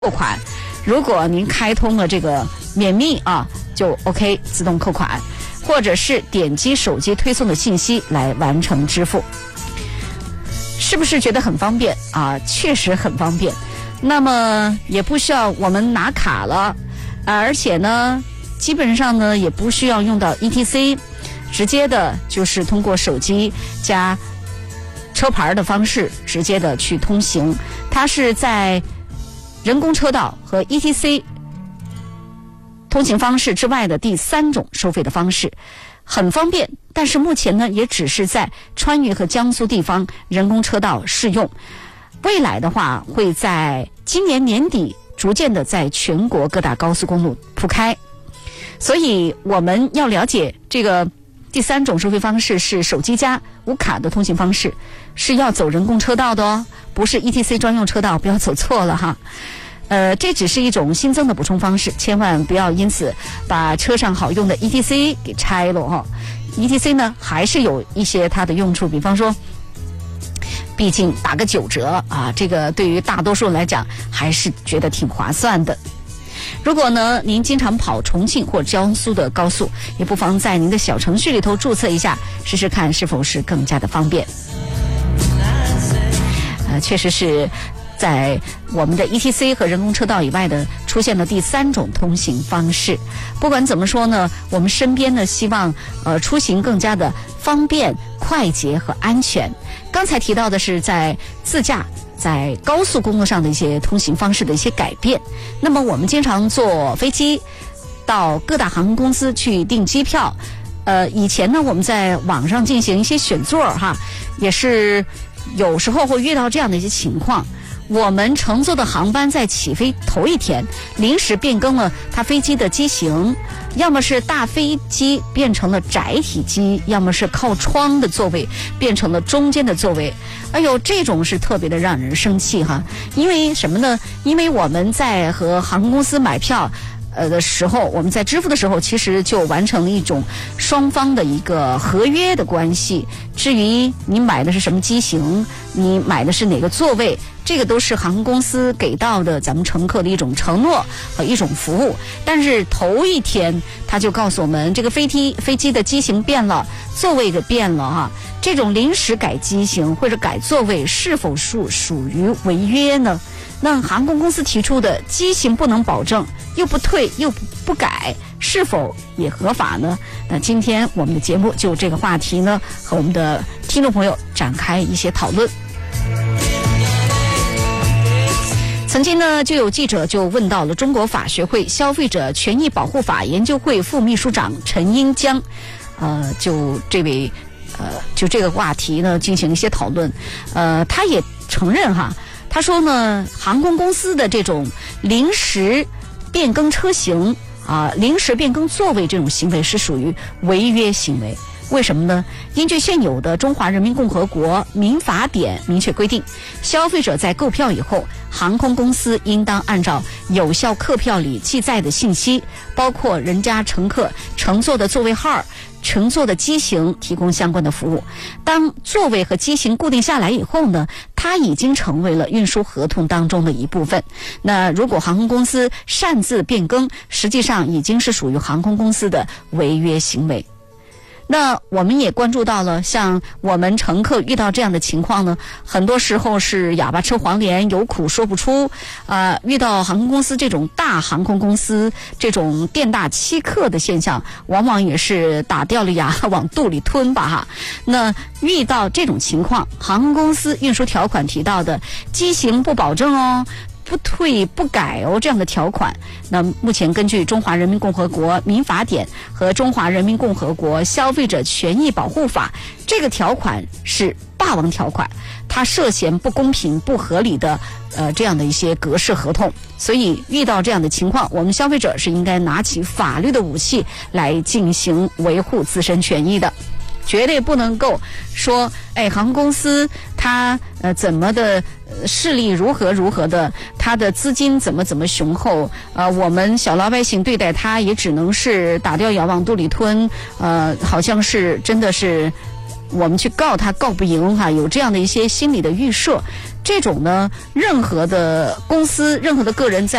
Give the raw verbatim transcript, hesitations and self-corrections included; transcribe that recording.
扣款。如果您开通了这个免密啊，就 OK 自动扣款，或者是点击手机推送的信息来完成支付。是不是觉得很方便啊？确实很方便。那么也不需要我们拿卡了，啊、而且呢，基本上呢也不需要用到 E T C， 直接的就是通过手机加车牌的方式直接的去通行。它是在人工车道和 E T C 通行方式之外的第三种收费的方式，很方便。但是目前呢，也只是在川渝和江苏地方人工车道适用。未来的话，会在今年年底逐渐的在全国各大高速公路铺开。所以我们要了解这个第三种收费方式是手机加无卡的通行方式，是要走人工车道的哦，不是 E T C 专用车道，不要走错了哈。呃，这只是一种新增的补充方式，千万不要因此把车上好用的 E T C 给拆了哈。E T C 呢，还是有一些它的用处，比方说，毕竟打个九折啊，这个对于大多数人来讲还是觉得挺划算的。如果呢，您经常跑重庆或江苏的高速，也不妨在您的小程序里头注册一下，试试看是否是更加的方便。呃，确实是在我们的 E T C 和人工车道以外的出现了第三种通行方式。不管怎么说呢，我们身边呢希望呃出行更加的方便、快捷和安全。刚才提到的是在自驾在高速公路上的一些通行方式的一些改变。那么我们经常坐飞机到各大航空公司去订机票，呃，以前呢我们在网上进行一些选座哈，也是有时候会遇到这样的一些情况。我们乘坐的航班在起飞头一天临时变更了它飞机的机型，要么是大飞机变成了窄体机，要么是靠窗的座位变成了中间的座位。哎呦，这种是特别的让人生气哈！因为什么呢？因为我们在和航空公司买票呃的时候，我们在支付的时候，其实就完成了一种双方的一个合约的关系。至于你买的是什么机型，你买的是哪个座位，这个都是航空公司给到的咱们乘客的一种承诺和一种服务。但是头一天他就告诉我们，这个飞机飞机的机型变了，座位给变了哈。这种临时改机型或者改座位是否属属于违约呢？那航空公司提出的机型不能保证，又不退又不不改，是否也合法呢？那今天我们的节目就这个话题呢，和我们的听众朋友展开一些讨论。曾经呢，就有记者就问到了中国法学会消费者权益保护法研究会副秘书长陈英江，呃，就这位呃，就这个话题呢进行一些讨论。呃，他也承认哈。他说呢，航空公司的这种临时变更车型啊、临时变更座位这种行为是属于违约行为。为什么呢？根据现有的《中华人民共和国民法典》明确规定，消费者在购票以后，航空公司应当按照有效客票里记载的信息，包括人家乘客乘坐的座位号、乘坐的机型，提供相关的服务。当座位和机型固定下来以后呢，它已经成为了运输合同当中的一部分。那如果航空公司擅自变更，实际上已经是属于航空公司的违约行为。那我们也关注到了，像我们乘客遇到这样的情况呢，很多时候是哑巴吃黄连，有苦说不出。呃，遇到航空公司这种大航空公司这种店大欺客的现象，往往也是打掉了牙往肚里吞吧哈。那遇到这种情况，航空公司运输条款提到的机型不保证哦，不退不改哦，这样的条款，那目前根据《中华人民共和国民法典》和《中华人民共和国消费者权益保护法》，这个条款是霸王条款，它涉嫌不公平、不合理的呃这样的一些格式合同。所以遇到这样的情况，我们消费者是应该拿起法律的武器来进行维护自身权益的。绝对不能够说，哎，航空公司它呃怎么的呃势力如何如何的，它的资金怎么怎么雄厚，呃，我们小老百姓对待它也只能是打掉牙往肚里吞，呃，好像是真的是我们去告他告不赢哈，有这样的一些心理的预设。 这种呢，任何的公司、任何的个人在